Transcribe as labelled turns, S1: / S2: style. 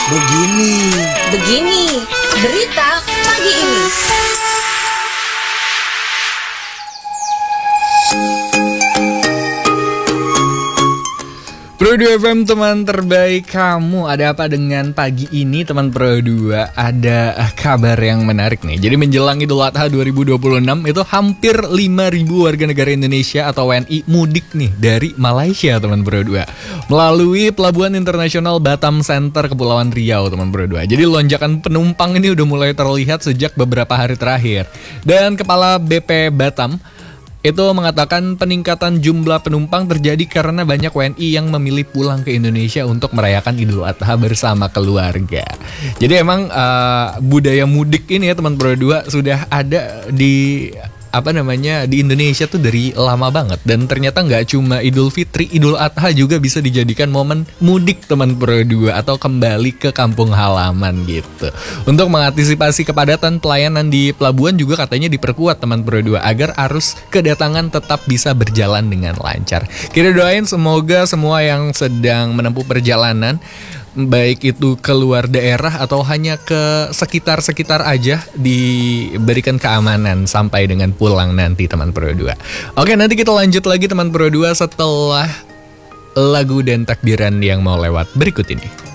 S1: Begini berita pagi ini.
S2: Pro 2 FM, teman terbaik kamu. Ada apa dengan pagi ini teman Pro 2? Ada kabar yang menarik nih. Jadi menjelang Idul Adha 2026 itu hampir 5.000 warga negara Indonesia atau WNI mudik nih dari Malaysia teman Pro 2 melalui Pelabuhan Internasional Batam Center Kepulauan Riau teman Pro 2. Jadi lonjakan penumpang ini udah mulai terlihat sejak beberapa hari terakhir. Dan Kepala BP Batam itu mengatakan peningkatan jumlah penumpang terjadi karena banyak WNI yang memilih pulang ke Indonesia untuk merayakan Idul Adha bersama keluarga. Jadi emang budaya mudik ini ya teman Pro 2 sudah ada di di Indonesia tuh dari lama banget. Dan ternyata nggak cuma Idul Fitri, Idul Adha juga bisa dijadikan momen mudik teman Pro 2 atau kembali ke kampung halaman gitu. Untuk mengantisipasi kepadatan, pelayanan di pelabuhan juga katanya diperkuat teman Pro 2 agar arus kedatangan tetap bisa berjalan dengan lancar. Kita doain semoga semua yang sedang menempuh perjalanan, baik itu keluar daerah atau hanya ke sekitar-sekitar aja, diberikan keamanan sampai dengan pulang nanti teman Pro 2. Oke, nanti kita lanjut lagi teman Pro 2 setelah lagu dan takbiran yang mau lewat berikut ini.